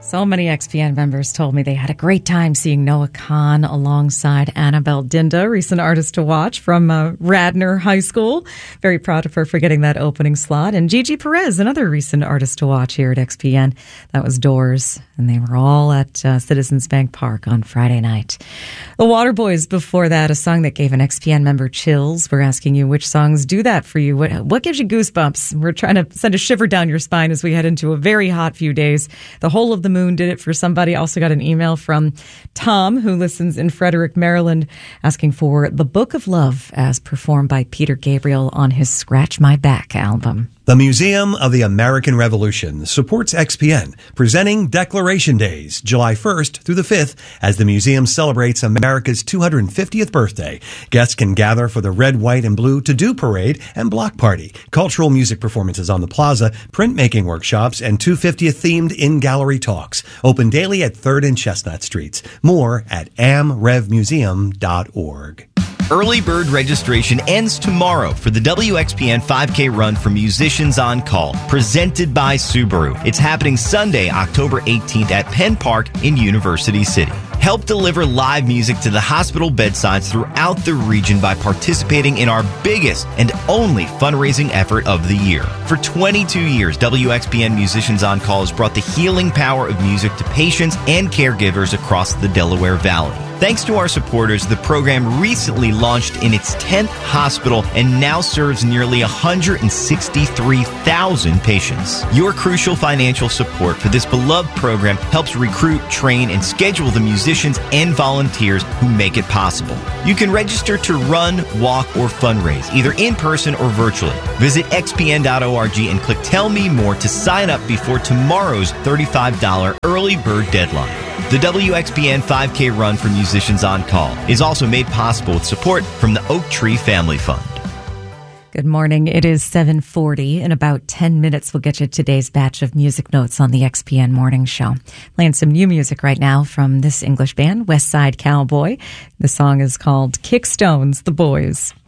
So many XPN members told me they had a great time seeing Noah Kahan alongside Annabelle Dinda, recent artist to watch from Radnor High School. Very proud of her for getting that opening slot. And Gigi Perez, another recent artist to watch here at XPN. That was Doors, and they were all at Citizens Bank Park on Friday night. The Waterboys before that, a song that gave an XPN member chills. We're asking you which songs do that for you. What gives you goosebumps? We're trying to send a shiver down your spine as we head into a very hot few days. The Whole of the Moon did it for somebody. Also got an email from Tom, who listens in Frederick, Maryland, asking for The Book of Love as performed by Peter Gabriel on his Scratch My Back album. The Museum of the American Revolution supports XPN, presenting Declaration Days, July 1st through the 5th, as the museum celebrates America's 250th birthday. Guests can gather for the Red, White, and Blue To-Do Parade and Block Party, cultural music performances on the plaza, printmaking workshops, and 250th-themed in-gallery talks. Open daily at 3rd and Chestnut Streets. More at amrevmuseum.org. Early bird registration ends tomorrow for the WXPN 5K Run for Musicians on Call, presented by Subaru. It's happening Sunday, October 18th at Penn Park in University City. Help deliver live music to the hospital bedsides throughout the region by participating in our biggest and only fundraising effort of the year. For 22 years, WXPN Musicians on Call has brought the healing power of music to patients and caregivers across the Delaware Valley. Thanks to our supporters, the program recently launched in its 10th hospital and now serves nearly 163,000 patients. Your crucial financial support for this beloved program helps recruit, train, and schedule the musicians and volunteers who make it possible. You can register to run, walk, or fundraise, either in person or virtually. Visit xpn.org and click Tell Me More to sign up before tomorrow's $35 early bird deadline. The WXPN 5K Run for Musicians on Call is also made possible with support from the Oak Tree Family Fund. Good morning. It is 7:40. In about 10 minutes, we'll get you today's batch of music notes on the XPN Morning Show. Playing some new music right now from this English band, West Side Cowboy. The song is called Kickstones, The Boys.